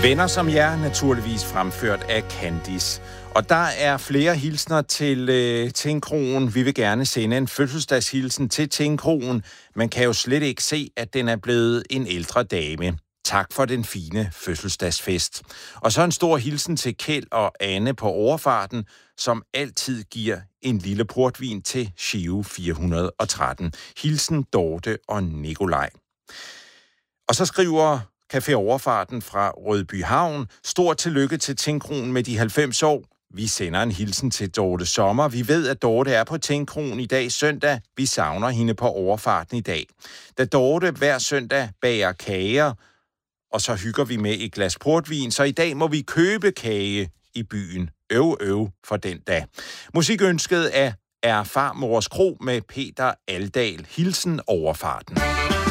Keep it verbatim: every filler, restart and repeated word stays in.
Venner som jer, naturligvis fremført af Candice. Og der er flere hilsner til øh, Tingkroen. Vi vil gerne sende en fødselsdagshilsen til Tingkroen. Man kan jo slet ikke se, at den er blevet en ældre dame. Tak for den fine fødselsdagsfest. Og så en stor hilsen til Kjeld og Anne på overfarten, som altid giver en lille portvin til Giro fire hundrede og tretten. Hilsen Dorte og Nikolaj. Og så skriver Café Overfarten fra Rødby Havn: stort tillykke til Tingkroen med de halvfems år. Vi sender en hilsen til Dorte Sommer. Vi ved, at Dorte er på Tingkroen i dag søndag. Vi savner hende på overfarten i dag. Da Dorte hver søndag bager kager, og så hygger vi med et glas portvin, så i dag må vi købe kage i byen. Øv, øv for den dag. Musikønsket af er Farmors Kro med Peter Aldal. Hilsen Overfarten.